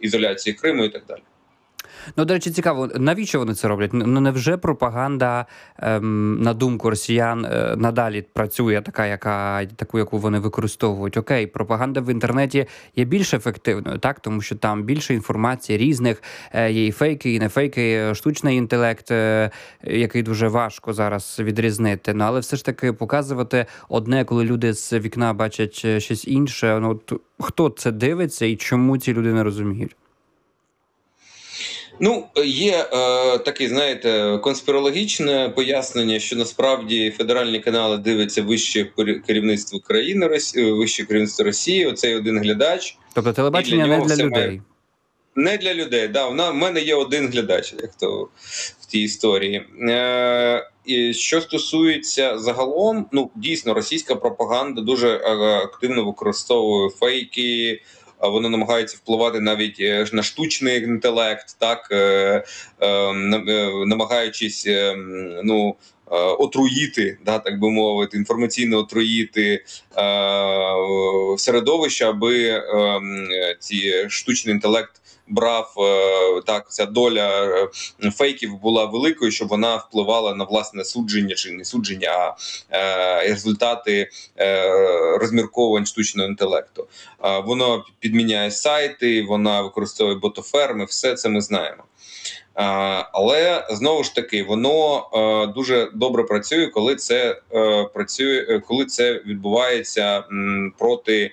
ізоляції Криму і так далі. Ну, до речі, цікаво, навіщо вони це роблять? Ну, невже пропаганда, на думку росіян, надалі працює таку, яку вони використовують? Окей, пропаганда в інтернеті є більш ефективною, так? Тому що там більше інформації різних, є і фейки, і не фейки, штучний інтелект, який дуже важко зараз відрізнити. Ну, але все ж таки показувати одне, коли люди з вікна бачать щось інше. Ну, хто це дивиться і чому ці люди не розуміють? Ну, є таке, знаєте, конспірологічне пояснення, що насправді федеральні канали дивиться вище керівництво країни, вище керівництво Росії, оцей один глядач. Тобто телебачення не для людей? Не для людей, да. В мене є один глядач, як то в тій історії. І що стосується загалом, ну, дійсно, російська пропаганда дуже активно використовує фейки, воно намагається впливати навіть на штучний інтелект, так, намагаючись, ну, отруїти, да, так би мовити, інформаційно отруїти середовище, аби ці штучний інтелект брав, так, ця доля фейків була великою, щоб вона впливала на власне судження, чи не судження, а результати розмірковувань штучного інтелекту. Воно підміняє сайти, вона використовує ботоферми, все це ми знаємо. Але знову ж таки, воно дуже добре працює, коли це відбувається проти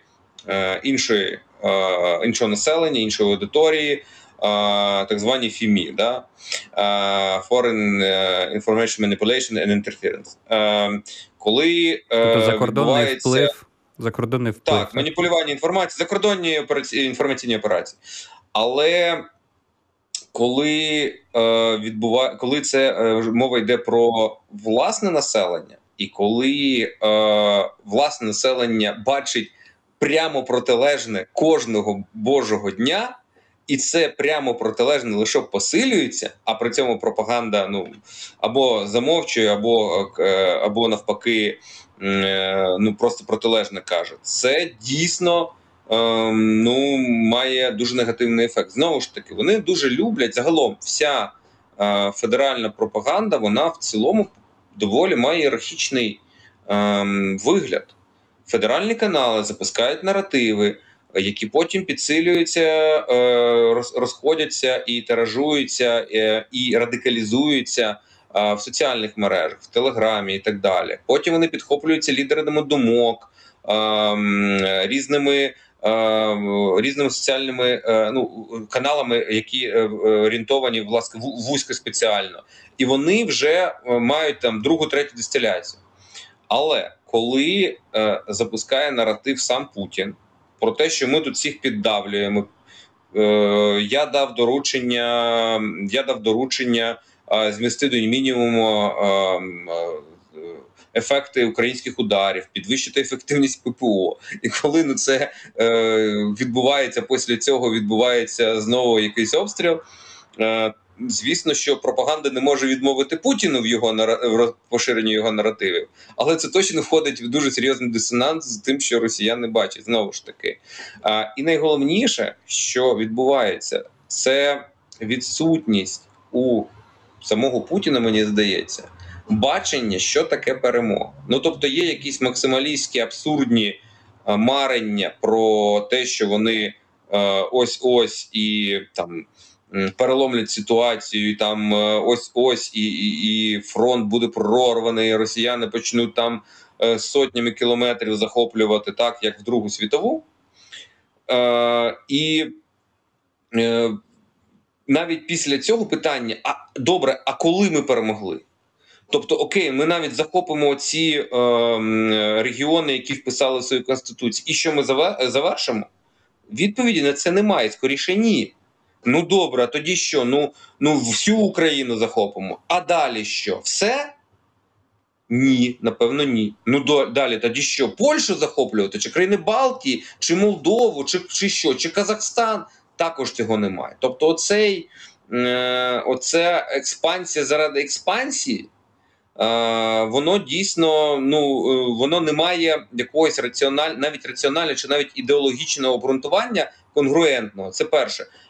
іншого населення, іншої аудиторії, так звані ФІМІ, да? Foreign Information Manipulation and Interference. Коли закордонний вплив. Так, маніпулювання інформації, закордонні інформаційні операції. Але коли мова йде про власне населення, і коли власне населення бачить прямо протилежне кожного божого дня, і це прямо протилежне лише посилюється, а при цьому пропаганда, ну, або замовчує, або навпаки, ну, просто протилежне каже. Це дійсно ну, має дуже негативний ефект. Знову ж таки, вони дуже люблять, загалом вся федеральна пропаганда, вона в цілому доволі має ієрархічний вигляд. Федеральні канали запускають наративи, які потім підсилюються, розходяться і тиражуються, і радикалізуються в соціальних мережах, в Телеграмі і так далі. Потім вони підхоплюються лідерами думок, різними соціальними каналами, які орієнтовані, власне, вузько спеціально. І вони вже мають там другу-третю дистиляцію. Але коли запускає наратив сам Путін про те, що ми тут всіх піддавлюємо, я дав доручення змістити до мінімуму ефекти українських ударів, підвищити ефективність ППО. І коли це відбувається, після цього відбувається знову якийсь обстріл, звісно, що пропаганда не може відмовити Путіну в поширенні його наративів, але це точно входить в дуже серйозний дисонанс з тим, що росіяни бачать, знову ж таки. І найголовніше, що відбувається, це відсутність у самого Путіна, мені здається, бачення, що таке перемога. Ну, тобто є якісь максималістські, абсурдні марення про те, що вони ось-ось і там переломлять ситуацію, і там ось-ось і фронт буде прорваний, і росіяни почнуть там сотнями кілометрів захоплювати, так, як в Другу світову. І навіть після цього питання, добре, а коли ми перемогли? Тобто, окей, ми навіть захопимо ці регіони, які вписали в свою Конституцію, і що ми завершимо? Відповіді на це немає, скоріше ні. Ну добре, а тоді що? Ну всю Україну захопимо. А далі що? Все? Ні, напевно, ні. Ну далі тоді що? Польщу захоплювати? Чи країни Балтії? Чи Молдову? Чи що? Чи Казахстан? Також цього немає. Тобто оця експансія заради експансії, воно дійсно, воно не має якогось навіть раціонального чи навіть ідеологічного обґрунтування конгруентного. Це перше.